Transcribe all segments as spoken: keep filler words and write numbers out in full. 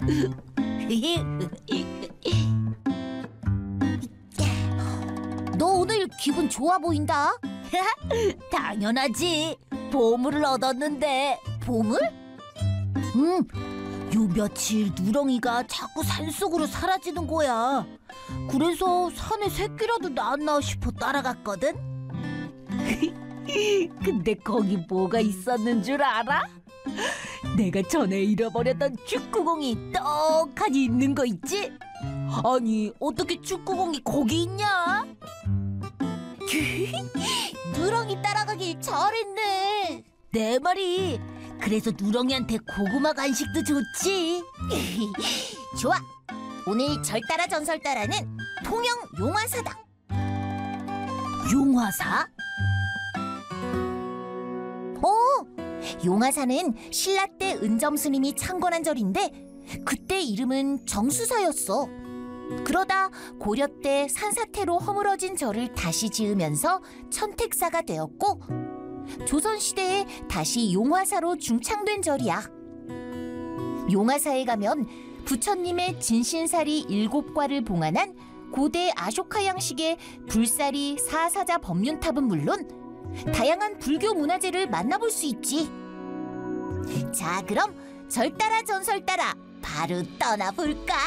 너 오늘 기분 좋아 보인다. 당연하지. 보물을 얻었는데. 보물? 응. 요 며칠 누렁이가 자꾸 산속으로 사라지는 거야. 그래서 산에 새끼라도 나왔나 싶어 따라갔거든. 근데 거기 뭐가 있었는 줄 알아? 내가 전에 잃어버렸던 축구공이 떡하니 있는 거 있지? 아니, 어떻게 축구공이 거기 있냐? 누렁이 따라가길 잘했네. 내 말이. 그래서 누렁이한테 고구마 간식도 줬지. 좋아. 오늘 절 따라 전설 따라는 통영 용화사다. 용화사? 오! 용화사는 신라 때 은점 스님이 창건한 절인데 그때 이름은 정수사였어. 그러다 고려 때 산사태로 허물어진 절을 다시 지으면서 천택사가 되었고 조선시대에 다시 용화사로 중창된 절이야. 용화사에 가면 부처님의 진신사리 일곱과를 봉안한 고대 아쇼카 양식의 불사리 사사자 법륜탑은 물론 다양한 불교 문화재를 만나볼 수 있지. 자, 그럼 절 따라 전설 따라 바로 떠나볼까?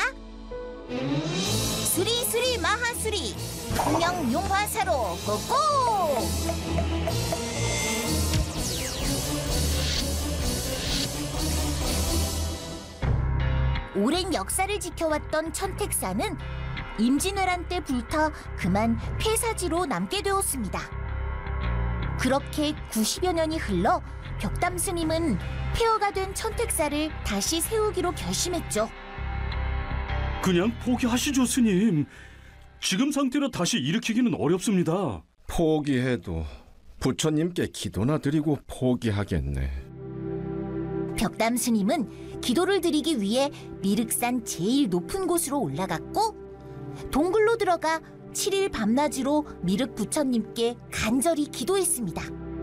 수리수리 마하수리 통영 용화사로 고고! 오랜 역사를 지켜왔던 천택사는 임진왜란 때 불타 그만 폐사지로 남게 되었습니다. 그렇게 구십여 년이 흘러 벽담 스님은 폐허가 된 천택사를 다시 세우기로 결심했죠. 그냥 포기하시죠, 스님. 지금 상태로 다시 일으키기는 어렵습니다. 포기해도 부처님께 기도나 드리고 포기하겠네. 벽담 스님은 기도를 드리기 위해 미륵산 제일 높은 곳으로 올라갔고 동굴로 들어가 칠 일 밤낮으로 미륵 부처님께 간절히 기도했습니다.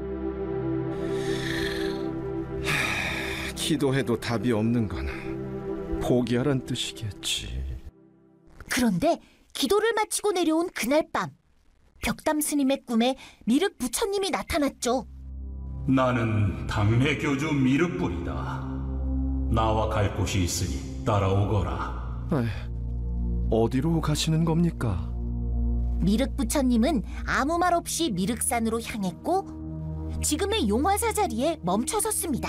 하, 기도해도 답이 없는 건 포기하란 뜻이겠지. 그런데 기도를 마치고 내려온 그날 밤 벽담 스님의 꿈에 미륵 부처님이 나타났죠. 나는 당내교주 미륵불이다. 나와 갈 곳이 있으니 따라오거라. 에이, 어디로 가시는 겁니까? 미륵 부처님은 아무 말 없이 미륵산으로 향했고 지금의 용화사 자리에 멈춰섰습니다.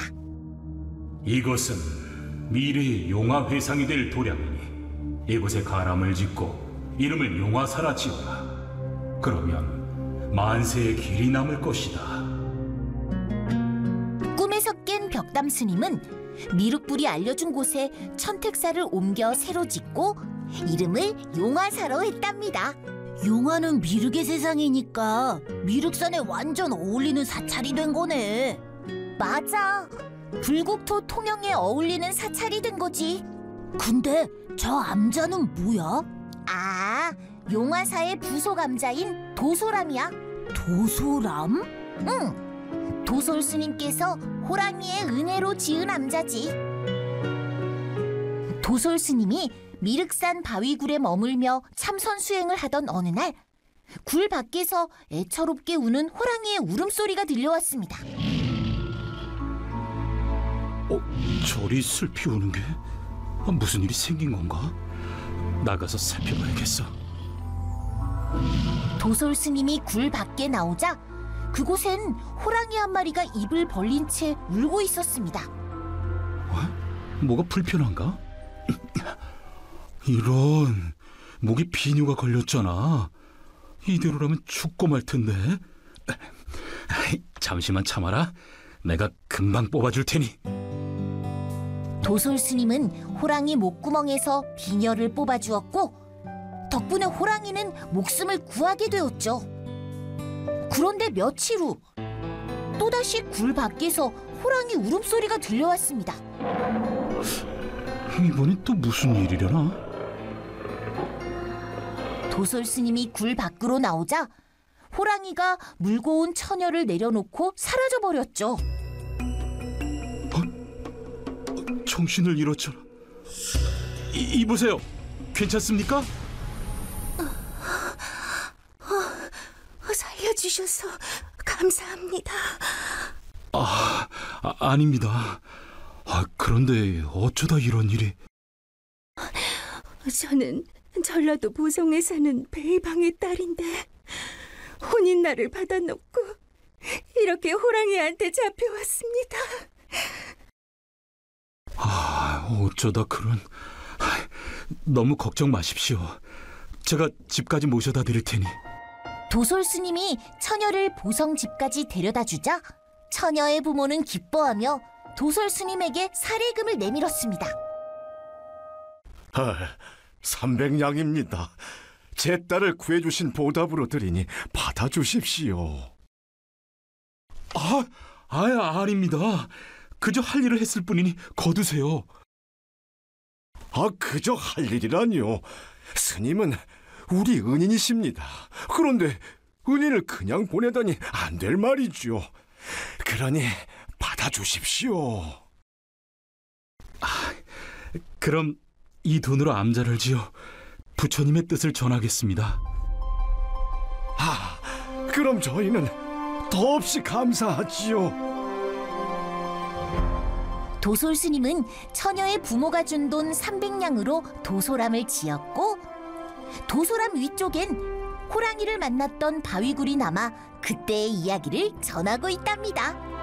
이곳은 미래의 용화회상이 될 도량이니 이곳에 가람을 짓고 이름을 용화사라 지어라. 그러면 만세의 길이 남을 것이다. 꿈에서 깬 벽담 스님은 미륵불이 알려준 곳에 천택사를 옮겨 새로 짓고 이름을 용화사로 했답니다. 용화는 미륵의 세상이니까 미륵산에 완전 어울리는 사찰이 된 거네. 맞아. 불국토 통영에 어울리는 사찰이 된 거지. 근데 저 암자는 뭐야? 아, 용화사의 부속암자인 도솔암이야. 도솔암? 응. 도솔 스님께서 호랑이의 은혜로 지은 암자지. 도솔 스님이 미륵산 바위굴에 머물며 참선 수행을 하던 어느 날 굴 밖에서 애처롭게 우는 호랑이의 울음소리가 들려왔습니다. 어? 저리 슬피 우는 게? 아, 무슨 일이 생긴 건가? 나가서 살펴봐야겠어. 도솔 스님이 굴 밖에 나오자 그곳엔 호랑이 한 마리가 입을 벌린 채 울고 있었습니다. 어? 뭐가 불편한가? 이런, 목에 비뇨가 걸렸잖아. 이대로라면 죽고 말 텐데. 잠시만 참아라. 내가 금방 뽑아줄 테니. 도솔 스님은 호랑이 목구멍에서 비녀를 뽑아주었고 덕분에 호랑이는 목숨을 구하게 되었죠. 그런데 며칠 후 또다시 굴 밖에서 호랑이 울음소리가 들려왔습니다. 이번엔 또 무슨 일이려나? 도솔 스님이 굴 밖으로 나오자 호랑이가 물고 온 처녀를 내려놓고 사라져버렸죠. 어? 정신을 잃었잖아. 이, 이보세요. 괜찮습니까? 살려주셔서 감사합니다. 아, 아 아닙니다. 아, 그런데 어쩌다 이런 일이? 저는 전라도 보성에 사는 베이방의 딸인데 혼인날을 받아놓고 이렇게 호랑이한테 잡혀왔습니다. 아, 어쩌다 그런... 아, 너무 걱정 마십시오. 제가 집까지 모셔다 드릴 테니. 도솔 스님이 처녀를 보성 집까지 데려다 주자 처녀의 부모는 기뻐하며 도솔 스님에게 사례금을 내밀었습니다. 아, 삼백냥입니다. 제 딸을 구해주신 보답으로 드리니 받아주십시오. 아, 아, 아닙니다. 그저 할 일을 했을 뿐이니 거두세요. 아, 그저 할 일이라뇨. 스님은 우리 은인이십니다. 그런데 은인을 그냥 보내다니 안 될 말이죠. 그러니 받아주십시오. 아, 그럼 이 돈으로 암자를 지어 부처님의 뜻을 전하겠습니다. 아, 그럼 저희는 더없이 감사하지요. 도솔 스님은 처녀의 부모가 준 돈 삼백냥으로 도솔암을 지었고 도솔암 위쪽엔 호랑이를 만났던 바위굴이 남아 그때의 이야기를 전하고 있답니다.